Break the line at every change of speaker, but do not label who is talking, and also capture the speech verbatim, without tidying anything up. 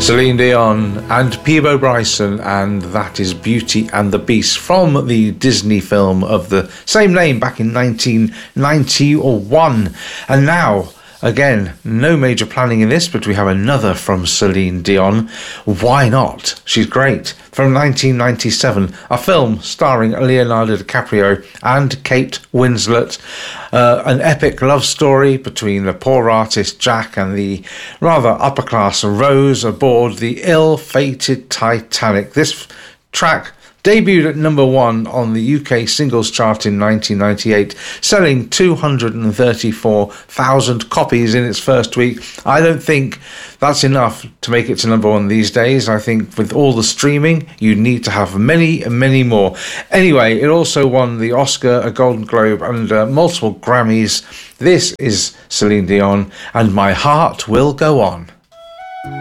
Celine Dion and Peabo Bryson, and that is Beauty and the Beast from the Disney film of the same name back in nineteen ninety-one. And now, again, no major planning in this, but we have another from Celine Dion. Why not? She's great. From nineteen ninety-seven, a film starring Leonardo DiCaprio and Kate Winslet. Uh, an epic love story between the poor artist Jack and the rather upper-class Rose aboard the ill-fated Titanic. This track debuted at number one on the U K singles chart in nineteen ninety-eight, selling two hundred thirty-four thousand copies in its first week. I don't think that's enough to make it to number one these days. I think with all the streaming, you need to have many, many more. Anyway, it also won the Oscar, a Golden Globe, and uh, multiple Grammys. This is Celine Dion, and My Heart Will Go On.